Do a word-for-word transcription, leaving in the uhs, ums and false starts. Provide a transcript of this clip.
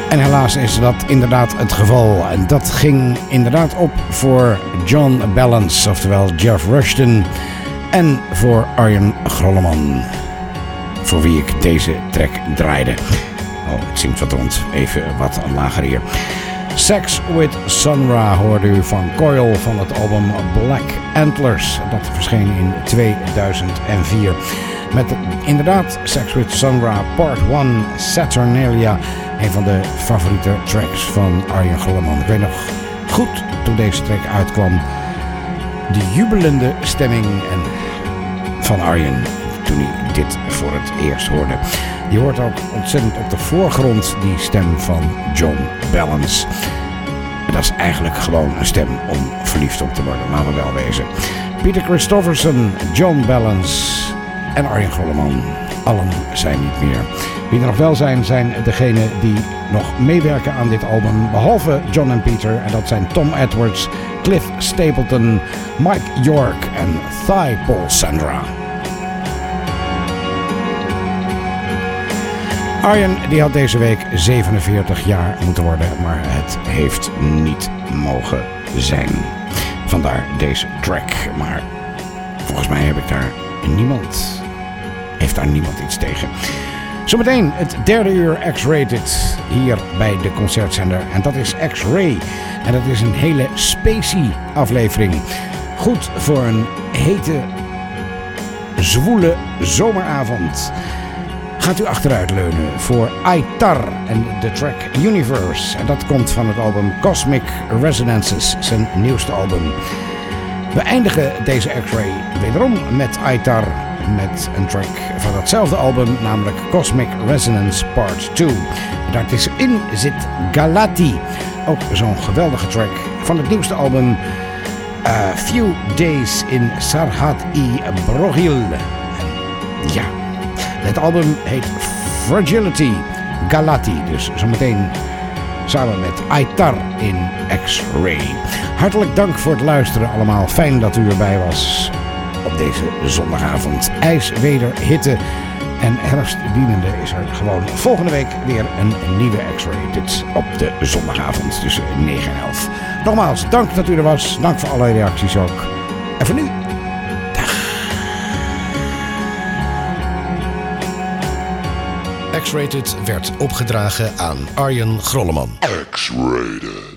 En helaas is dat inderdaad het geval. En dat ging inderdaad op voor John Balance, oftewel Geoff Rushton. En voor Arjen Grolleman, voor wie ik deze track draaide. Oh, het zingt wat rond. Even wat lager hier. Sex with Sun-Ra hoorde u van Coil van het album Black Antlers. Dat verscheen in tweeduizend vier. Met inderdaad Sex with Sun-Ra Part één Saturnalia. Een van de favoriete tracks van Arjen Grolleman. Ik weet nog goed toen deze track uitkwam. De jubelende stemming en van Arjen toen hij dit voor het eerst hoorde. Je hoort ook ontzettend op de voorgrond die stem van John Balance. En dat is eigenlijk gewoon een stem om verliefd op te worden, laten we wel wezen. Peter Christofferson, John Balance en Arjen Grolleman. Allen zijn niet meer. Wie er nog wel zijn, zijn degenen die nog meewerken aan dit album. Behalve John en Peter. En dat zijn Tom Edwards, Cliff Stapleton, Mike York en Thai Paul Sandra. Arjen die had deze week zevenenveertig jaar moeten worden, maar het heeft niet mogen zijn. Vandaar deze track. Maar volgens mij heb ik daar niemand, heeft daar niemand iets tegen. Zometeen het derde uur X-Rated hier bij de concertzender. En dat is X-Ray. En dat is een hele spacey aflevering. Goed voor een hete, zwoele zomeravond. Gaat u achteruit leunen voor Aitar en de track Universe. En dat komt van het album Cosmic Resonances, zijn nieuwste album. We eindigen deze X-Ray wederom met Aitar, met een track van datzelfde album, namelijk Cosmic Resonance Part twee. Daartussenin zit Galati, ook zo'n geweldige track van het nieuwste album A Few Days in Sarhat-i Brogil. En ja, het album heet Fragility Galati, dus zometeen samen met Aitar in X-Ray. Hartelijk dank voor het luisteren allemaal. Fijn dat u erbij was op deze zondagavond. IJs, weder, hitte en herfstdienende is er gewoon volgende week weer een nieuwe X-Rated op de zondagavond tussen negen en elf. Nogmaals, dank dat u er was. Dank voor alle reacties ook. En voor nu, dag. X-Rated werd opgedragen aan Arjen Grolleman. X-Rated.